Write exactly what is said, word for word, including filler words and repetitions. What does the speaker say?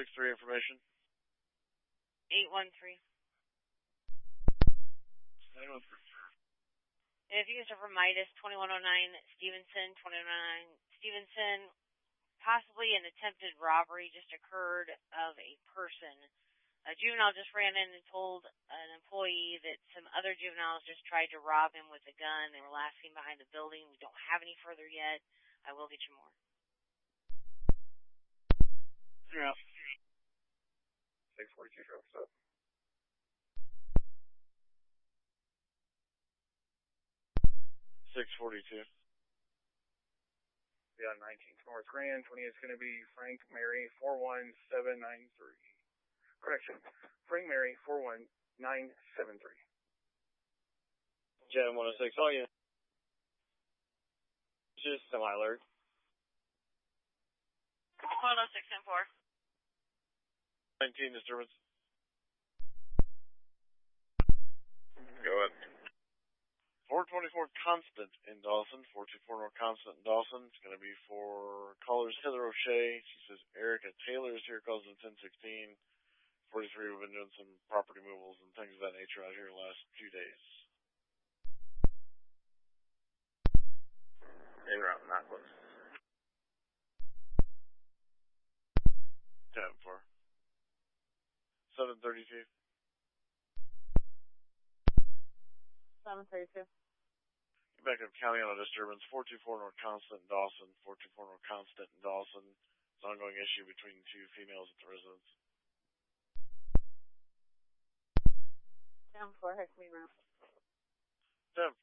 six three information. eight one three. nine one three. If you guys are from Midas, twenty-one oh nine Stevenson, twenty-one oh nine Stevenson, possibly an attempted robbery just occurred of a person. A juvenile just ran in and told an employee that some other juveniles just tried to rob him with a gun. They were last seen behind the building. We don't have any further yet. I will get you more. Yeah. six forty-two, drop stop. six forty-two. Yeah, nineteenth North Grand, twenty is going to be Frank Mary, four one seven nine three. Correction, Frank Mary, four one nine seven three. Jet one oh six, all you. Just semi-alert. one oh six and four. nineteen disturbance. Go ahead. four twenty-four Constant in Dawson. four two four North Constant in Dawson. It's going to be for callers Heather O'Shea. She says Erica Taylor is here, calls in ten sixteen. forty-three, we've been doing some property movals and things of that nature out here the last few days. En route, not close. ten four. seven thirty-two. seven thirty-two. Back up County on a disturbance. four two four North Constant in Dawson. four two four North Constant in Dawson. It's an ongoing issue between two females at the residence. ten four, Hex me route. ten